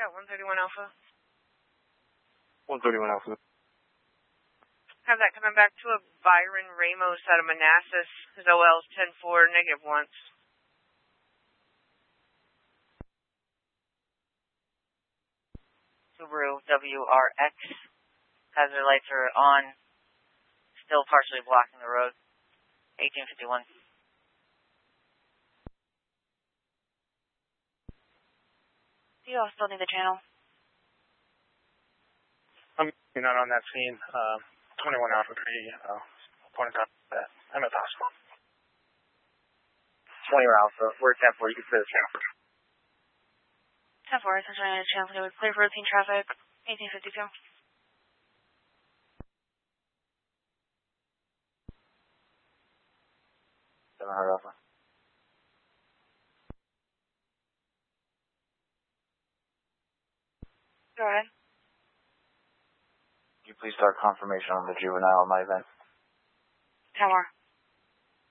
Got 131 Alpha. 131 Alpha. Have that coming back to a Byron Ramos out of Manassas. His OL is 10-4, -1. Subaru WRX. Hazard lights are on. Still partially blocking the road. 1851. Do you all still need the channel? I'm not on that scene. 21 Alpha 3, point of contact. I'm at the hospital. 20 Alpha, we're 10-4, you can clear the channel. 10-4, essentially on a channel to clear for routine traffic. 1852. Alpha. Go ahead. Could you please start confirmation on the juvenile in my event? 10 more.